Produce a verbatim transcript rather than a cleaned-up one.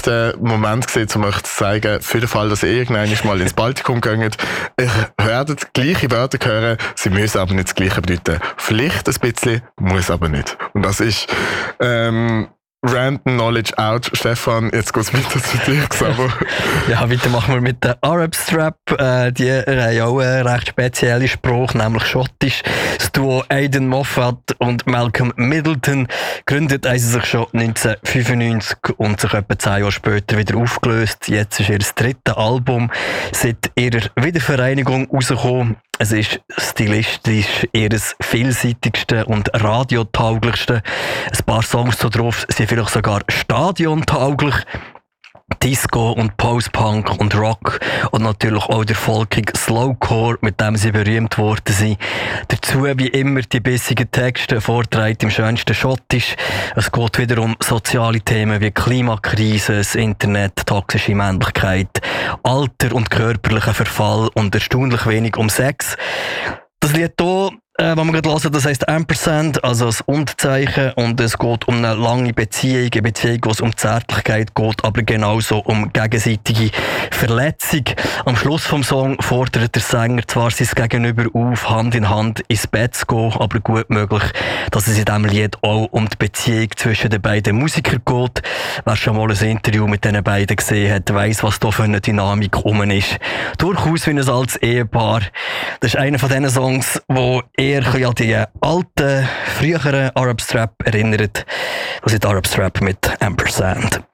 der Moment gesehen, um euch zu zeigen, für den Fall, dass ihr irgendwann mal ins Baltikum geht, ihr werdet gleiche Wörter hören, sie müssen aber nicht das Gleiche bedeuten. Vielleicht ein bisschen, muss aber nicht. Und das ist ähm, Random Knowledge out. Stefan, jetzt geht's weiter zu dir, Xaver. Ja, weiter machen wir mit der Arab Strap. Äh, die haben ja auch einen recht speziellen Spruch, nämlich schottisch. Das Duo Aidan Moffat und Malcolm Middleton gründet haben sie sich schon neunzehnhundertfünfundneunzig und sich etwa zehn Jahre später wieder aufgelöst. Jetzt ist ihr drittes Album seit ihrer Wiedervereinigung rausgekommen. Es ist stilistisch ihres vielseitigsten und radiotauglichsten. Ein paar Songs da drauf sind vielleicht sogar stadiontauglich. Disco und Post-Punk und Rock und natürlich auch der folkige Slowcore, mit dem sie berühmt worden sind. Dazu wie immer die bissigen Texte, vortragen im schönsten Schottisch. Es geht wieder um soziale Themen wie Klimakrise, das Internet, toxische Männlichkeit, Alter und körperlicher Verfall und erstaunlich wenig um Sex. Das Lied hier, äh, was wir gerade hören, das heisst Ampersand, also das Unterzeichen, und es geht um eine lange Beziehung, eine Beziehung, wo es um Zärtlichkeit geht, aber genauso um gegenseitige Verletzung. Am Schluss vom Song fordert der Sänger zwar sein Gegenüber auf, Hand in Hand ins Bett zu gehen, aber gut möglich, dass es in diesem Lied auch um die Beziehung zwischen den beiden Musikern geht. Wer schon mal ein Interview mit diesen beiden gesehen hat, weiss, was da für eine Dynamik rum ist. Durchaus wie ein altes Ehepaar. Das ist einer von diesen Songs, wo eher an die alten, früheren Arab Strap erinnert. Das ist Arab Strap mit Ampersand.